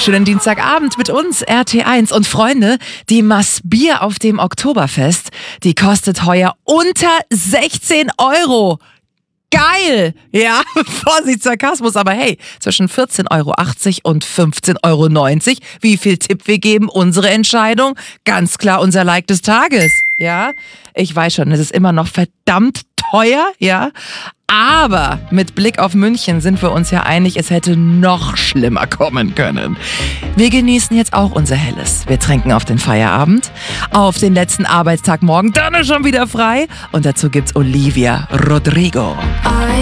Schönen Dienstagabend mit uns, RT1. Und Freunde, die Maßbier auf dem Oktoberfest, die kostet heuer unter 16 Euro. Geil! Ja, Vorsicht, Sarkasmus, aber hey, zwischen 14,80 € und 15,90 €. Wie viel Tipp wir geben? Unsere Entscheidung? Ganz klar unser Like des Tages. Ja, ich weiß schon, es ist immer noch verdammt teuer, ja. Aber mit Blick auf München sind wir uns ja einig, es hätte noch schlimmer kommen können. Wir genießen jetzt auch unser Helles. Wir trinken auf den Feierabend, auf den letzten Arbeitstag morgen, dann ist schon wieder frei. Und dazu gibt's Olivia Rodrigo.